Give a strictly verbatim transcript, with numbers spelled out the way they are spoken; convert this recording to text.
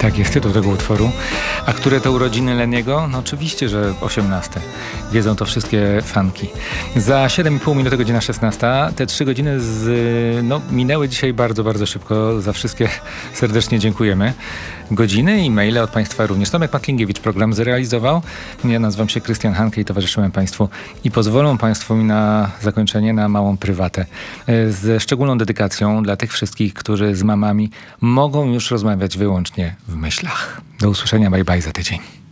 Tak jest tytuł tego utworu. A które to urodziny Leniego? No oczywiście, że osiemnaste. Wiedzą to wszystkie fanki. Za siedem i pół minuty, godzina szesnasta. Te trzy godziny z, no, minęły dzisiaj bardzo, bardzo szybko. Za wszystkie serdecznie dziękujemy. Godziny i maile od Państwa również. Tomek Matlingiewicz program zrealizował. Ja nazywam się Krystian Hanke i towarzyszyłem Państwu. I pozwolą Państwo mi na zakończenie na małą prywatę. Ze szczególną dedykacją dla tych wszystkich, którzy z mamami mogą już rozmawiać wyłącznie w myślach. Do usłyszenia, bye bye za tydzień.